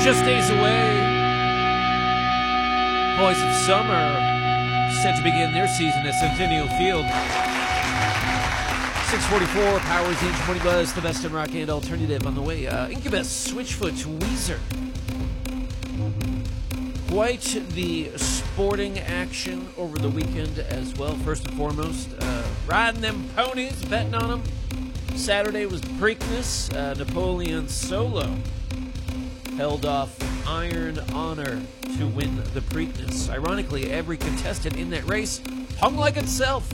just days away. Boys of Summer set to begin their season at Centennial Field. 6:44, Powers in 20 Buzz, the best in rock and alternative on the way. Incubus, Switchfoot, Weezer. Quite the sporting action over the weekend as well. First and foremost, riding them ponies, betting on them. Saturday was Preakness. Napoleon Solo held off Iron Honor to win the Preakness. Ironically, every contestant in that race hung like itself.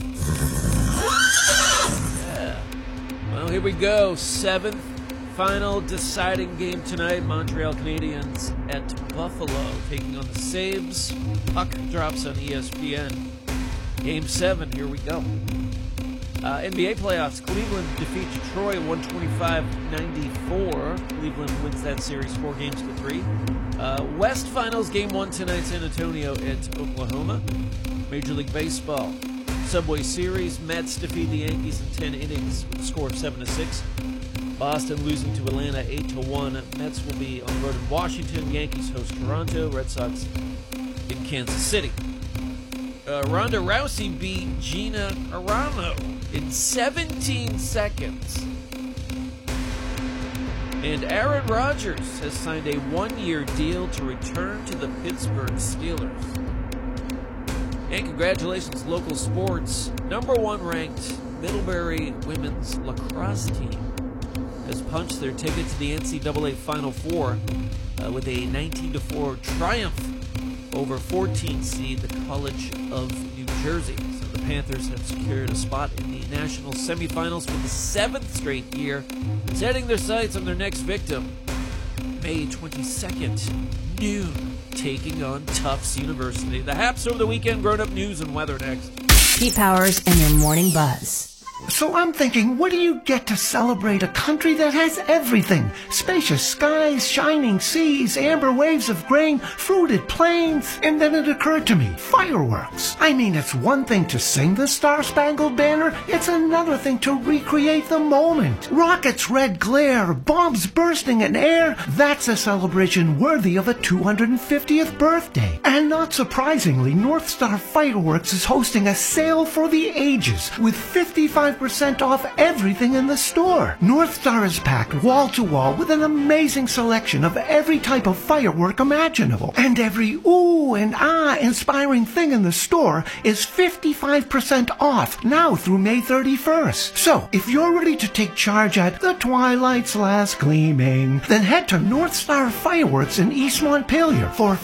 Yeah. Well, here we go. Seventh final deciding game tonight. Montreal Canadiens at Buffalo taking on the Sabres. Puck drops on ESPN. Game 7, here we go. NBA playoffs. Cleveland defeats Detroit 125-94. Cleveland wins that series 4-3. West Finals Game 1 tonight. San Antonio at Oklahoma. Major League Baseball. Subway Series. Mets defeat the Yankees in 10 innings with a score of 7-6. Boston losing to Atlanta 8-1. Mets will be on the road in Washington. Yankees host Toronto. Red Sox in Kansas City. Ronda Rousey beat Gina Carano in 17 seconds. And Aaron Rodgers has signed a one-year deal to return to the Pittsburgh Steelers. And congratulations, local sports. Number 1 ranked Middlebury women's lacrosse team has punched their ticket to the NCAA Final Four with a 19-4 triumph over 14 seed, the College of New Jersey. So the Panthers have secured a spot in the national semifinals for the 7th straight year, setting their sights on their next victim, May 22nd, noon, taking on Tufts University. The Haps over the weekend, grown-up news and weather next. Pete Powers and your Morning Buzz. So I'm thinking, what do you get to celebrate a country that has everything? Spacious skies, shining seas, amber waves of grain, fruited plains. And then it occurred to me, fireworks. I mean, it's one thing to sing the Star-Spangled Banner. It's another thing to recreate the moment. Rockets' red glare, bombs bursting in air. That's a celebration worthy of a 250th birthday. And not surprisingly, North Star Fireworks is hosting a sale for the ages with 55% off everything in the store. North Star is packed wall to wall with an amazing selection of every type of firework imaginable. And every ooh and ah inspiring thing in the store is 55% off now through May 31st. So, if you're ready to take charge at the twilight's last gleaming, then head to North Star Fireworks in East Montpelier for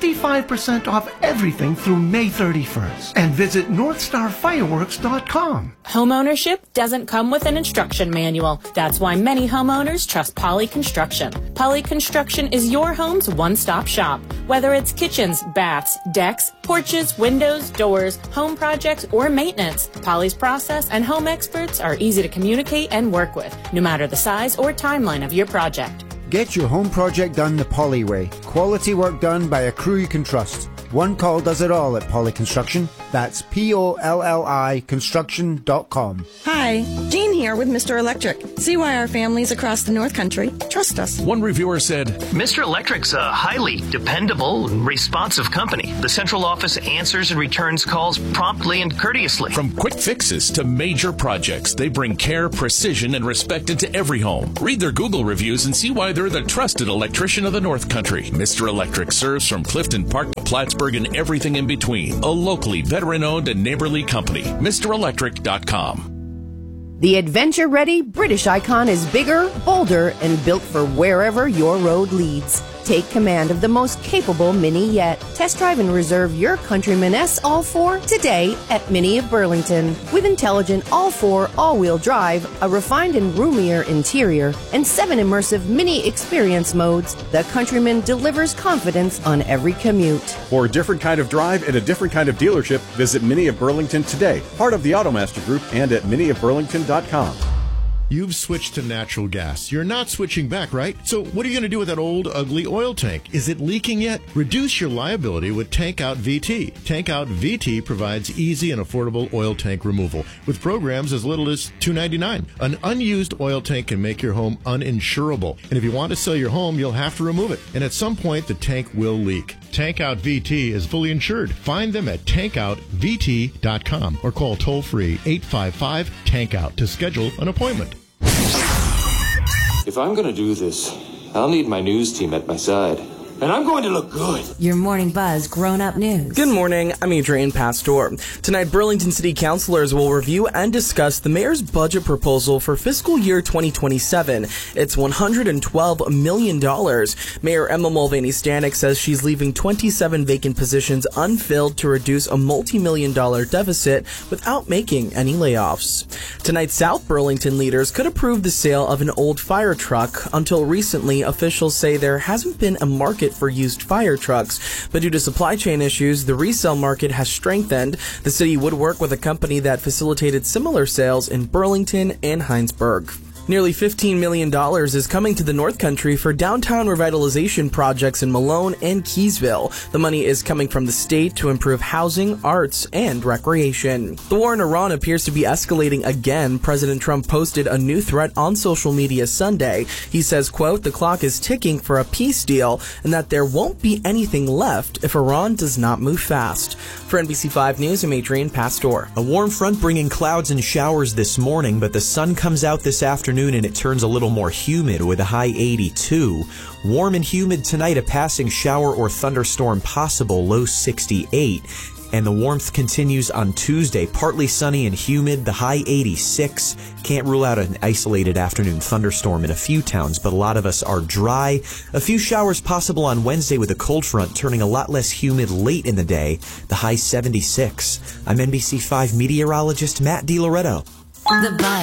55% off everything through May 31st. And visit NorthstarFireworks.com. Homeownership doesn't come with an instruction manual. That's why many homeowners trust Poly Construction. Poly Construction is your home's one-stop shop. Whether it's kitchens, baths, decks, porches, windows, doors, home projects, or maintenance, Poly's process and home experts are easy to communicate and work with, no matter the size or timeline of your project. Get your home project done the Poly way. Quality work done by a crew you can trust. One call does it all at Poly Construction. That's POLLI construction.com. Hi, Jean here with Mr. Electric. See why our families across the North Country trust us. One reviewer said, Mr. Electric's a highly dependable and responsive company. The central office answers and returns calls promptly and courteously. From quick fixes to major projects, they bring care, precision, and respect into every home. Read their Google reviews and see why they're the trusted electrician of the North Country. Mr. Electric serves from Clifton Park to Plattsburgh and everything in between. A locally veteran-owned and neighborly company. MrElectric.com. The adventure-ready British Icon is bigger, bolder, and built for wherever your road leads. Take command of the most capable Mini yet. Test drive and reserve your Countryman S All-4 today at Mini of Burlington. With intelligent All-4 all-wheel drive, a refined and roomier interior, and 7 immersive Mini experience modes, the Countryman delivers confidence on every commute. For a different kind of drive and a different kind of dealership, visit Mini of Burlington today. Part of the Automaster Group and at miniofburlington.com. You've switched to natural gas. You're not switching back, right? So what are you going to do with that old, ugly oil tank? Is it leaking yet? Reduce your liability with Tank Out VT. Tank Out VT provides easy and affordable oil tank removal with programs as little as $2.99. An unused oil tank can make your home uninsurable. And if you want to sell your home, you'll have to remove it. And at some point, the tank will leak. Tank Out VT is fully insured. Find them at tankoutVT.com or call toll-free 855-TANK-OUT to schedule an appointment. If I'm going to do this, I'll need my news team at my side. And I'm going to look good. Your Morning Buzz Grown-Up News. Good morning, I'm Adrian Pastor. Tonight, Burlington City Councilors will review and discuss the mayor's budget proposal for fiscal year 2027. It's $112 million. Mayor Emma Mulvaney Stanek says she's leaving 27 vacant positions unfilled to reduce a multi-million-dollar deficit without making any layoffs. Tonight, South Burlington leaders could approve the sale of an old fire truck. Until recently, officials say there hasn't been a market for used fire trucks, but due to supply chain issues, the resale market has strengthened. The city would work with a company that facilitated similar sales in Burlington and Heinsberg. Nearly $15 million is coming to the North Country for downtown revitalization projects in Malone and Keysville. The money is coming from the state to improve housing, arts, and recreation. The war in Iran appears to be escalating again. President Trump posted a new threat on social media Sunday. He says, quote, "The clock is ticking for a peace deal and that there won't be anything left if Iran does not move fast." For NBC5 News, I'm Adrian Pastor. A warm front bringing clouds and showers this morning, but the sun comes out this afternoon and it turns a little more humid with a high 82. Warm and humid tonight, a passing shower or thunderstorm possible, low 68. And the warmth continues on Tuesday, partly sunny and humid, the high 86. Can't rule out an isolated afternoon thunderstorm in a few towns, but a lot of us are dry. A few showers possible on Wednesday with a cold front turning a lot less humid late in the day, the high 76. I'm NBC5 meteorologist Matt DiLoretto. The Buzz.